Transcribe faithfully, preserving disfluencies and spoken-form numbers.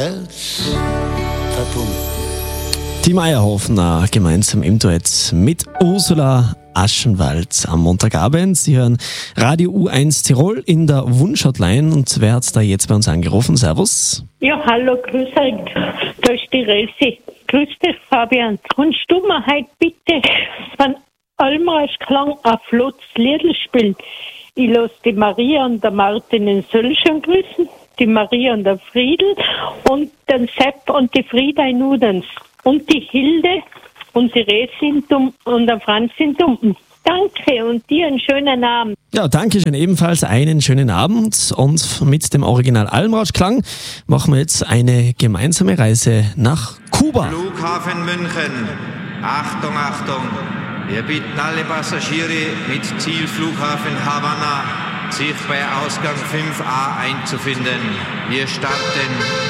Die Meierhofner gemeinsam im Duett mit Ursula Aschenwald am Montagabend. Sie hören Radio U eins Tirol in der Wunschhotline. Und wer hat da jetzt bei uns angerufen? Servus. Ja, hallo, grüß euch. Da ist die Resi. Grüß dich, Fabian. Kannst du mir heute bitte von Almraschklang ein flottes Liedl spielen? Ich lasse die Maria und der Martin in Sölschen grüßen, die Maria und der Friedel und den Sepp und die Frieda in Udens und die Hilde und die Resi in Dum und der Franz in Dumpen. Danke und dir einen schönen Abend. Ja, danke schön. Ebenfalls einen schönen Abend. Und mit dem Original Almrauschklang machen wir jetzt eine gemeinsame Reise nach Kuba. Flughafen München. Achtung, Achtung. Wir bitten alle Passagiere mit Ziel Flughafen Havanna, sich bei Ausgang fünf a einzufinden. Wir starten